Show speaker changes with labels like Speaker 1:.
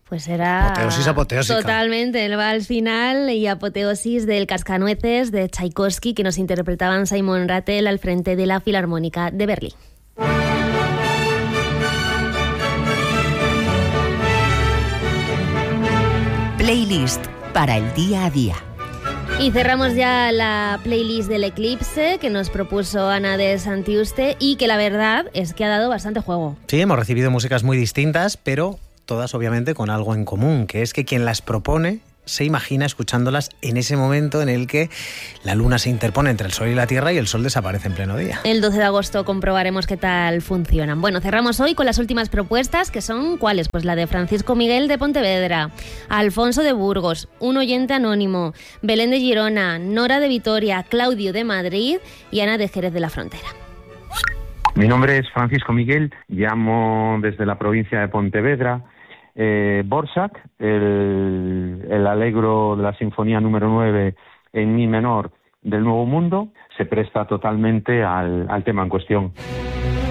Speaker 1: Pues era
Speaker 2: apoteosis apoteósica.
Speaker 1: Totalmente, el vals final y apoteosis del Cascanueces de Tchaikovsky que nos interpretaban Simon Rattle al frente de la Filarmónica de Berlín.
Speaker 3: Playlist para el día a día.
Speaker 1: Y cerramos ya la playlist del Eclipse que nos propuso Ana de Santiuste y que la verdad es que ha dado bastante juego.
Speaker 2: Sí, hemos recibido músicas muy distintas, pero todas obviamente con algo en común, que es que quien las propone se imagina escuchándolas en ese momento en el que la luna se interpone entre el sol y la tierra y el sol desaparece en pleno día.
Speaker 1: El 12 de agosto comprobaremos qué tal funcionan. Bueno, cerramos hoy con las últimas propuestas, que son ¿cuáles? Pues la de Francisco Miguel de Pontevedra, Alfonso de Burgos, un oyente anónimo, Belén de Girona, Nora de Vitoria, Claudio de Madrid y Ana de Jerez de la Frontera.
Speaker 4: Mi nombre es Francisco Miguel, llamo desde la provincia de Pontevedra. Borsak, el alegro de la Sinfonía número 9 en mi menor del Nuevo Mundo, se presta totalmente al tema en cuestión.